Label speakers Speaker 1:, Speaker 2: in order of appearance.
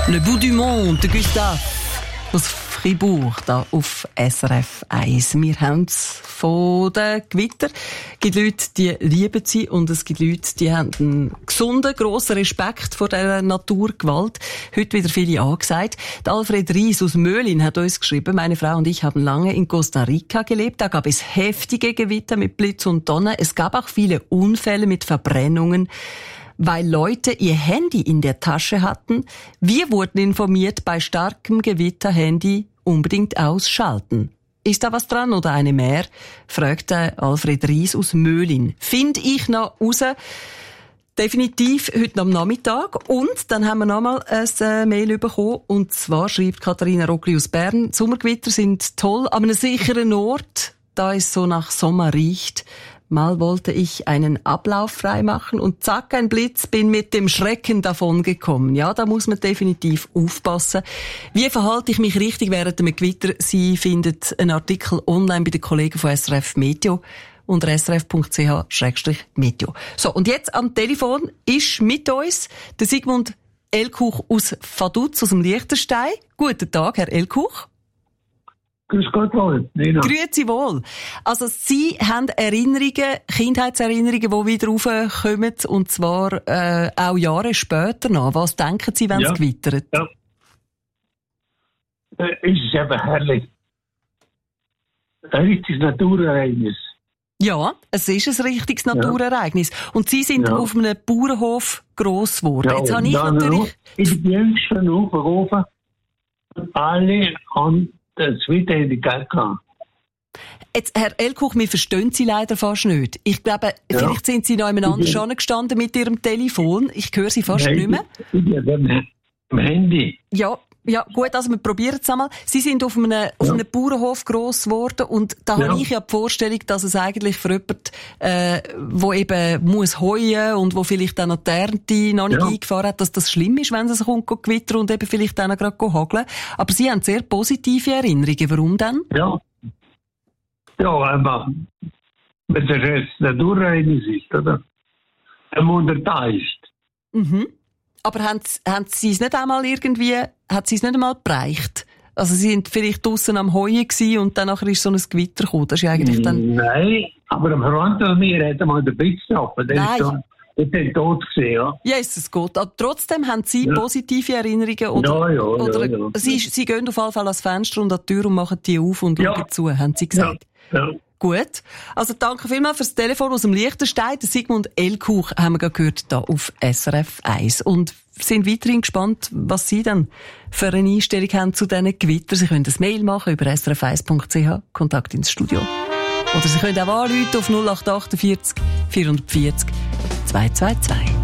Speaker 1: Le Bout du Monde, de Gustave aus Fribourg, da auf SRF 1. Wir haben es von den Gewitter. Es gibt Leute, die lieben sie, und es gibt Leute, die haben einen gesunden, grossen Respekt vor dieser Naturgewalt. Heute wieder viele angesagt. Der Alfred Ries aus Möhlin hat uns geschrieben, meine Frau und ich haben lange in Costa Rica gelebt. Da gab es heftige Gewitter mit Blitz und Donner. Es gab auch viele Unfälle mit Verbrennungen, weil Leute ihr Handy in der Tasche hatten. Wir wurden informiert, bei starkem Gewitter Handy unbedingt ausschalten. Ist da was dran oder eine mehr? Fragte Alfred Ries aus Möhlin. Finde ich noch raus. Definitiv heute am Nachmittag. Und dann haben wir nochmal ein Mail bekommen. Und zwar schreibt Katharina Rockli aus Bern, Sommergewitter sind toll, an einem sicheren Ort, da es so nach Sommer riecht. Mal wollte ich einen Ablauf frei machen und zack, ein Blitz, bin mit dem Schrecken davon gekommen. Ja, da muss man definitiv aufpassen. Wie verhalte ich mich richtig während dem Gewitter? Sie findet einen Artikel online bei den Kollegen von SRF Meteo unter srf.ch/meteo. So, und jetzt am Telefon ist mit uns der Sigmund Elkuch aus Vaduz, aus dem Liechtenstein. Guten Tag, Herr Elkuch.
Speaker 2: Grüß Gott wohl, Nina.
Speaker 1: Grüezi wohl. Also, Sie haben Erinnerungen, Kindheitserinnerungen, die wieder raufkommen, und zwar auch Jahre später noch. Was denken Sie, wenn es gewittert?
Speaker 2: Ja. Es ist einfach herrlich. Ein richtiges Naturereignis.
Speaker 1: Ja, es ist ein richtiges Naturereignis. Und Sie sind auf einem Bauernhof gross geworden.
Speaker 2: Ja,
Speaker 1: jetzt habe ich natürlich...
Speaker 2: Ich bin jüngsten aufgerufen und alle an das Wetter gehabt.
Speaker 1: Jetzt, Herr Elkuch, wir verstehen Sie leider fast nicht. Ich glaube, vielleicht sind Sie noch jemand anders gestanden mit Ihrem Telefon. Ich höre Sie fast nicht mehr.
Speaker 2: Ich bin am Handy.
Speaker 1: Ja, gut, also wir probieren es einmal. Sie sind auf einem Bauernhof gross geworden, und da habe ich ja die Vorstellung, dass es eigentlich für jemanden, wo eben muss heuen und wo vielleicht dann noch die Ernte noch nicht eingefahren hat, dass das schlimm ist, wenn es kommt gewittern und eben vielleicht dann gerade hageln. Aber Sie haben sehr positive Erinnerungen. Warum denn?
Speaker 2: Ja, einfach, wenn das jetzt Naturereignis ist, oder? Ein Wunder da ist.
Speaker 1: Mhm. Aber haben Sie es nicht einmal hat Sie es nicht einmal bereicht? Also Sie sind vielleicht draussen am Heuen gewesen und dann nachher ist so ein Gewitter gekommen. Das ist ja eigentlich dann...
Speaker 2: Nein, aber am Freund von mir hat mal den Blitz getroffen. Der ist dann tot gewesen, ja.
Speaker 1: Ja, ist es gut. Aber trotzdem haben Sie positive Erinnerungen? Oder Sie gehen auf jeden Fall ans Fenster und an die Tür und machen die auf und schauen zu, haben Sie gesagt?
Speaker 2: Ja.
Speaker 1: Gut. Also danke vielmals fürs Telefon aus dem Liechtenstein. Der Sigmund Elkuch haben wir gerade gehört, hier auf SRF 1. Und sind weiterhin gespannt, was Sie dann für eine Einstellung haben zu diesen Gewittern. Sie können ein Mail machen über srf1.ch, Kontakt ins Studio. Oder Sie können auch anrufen auf 0848 440 222.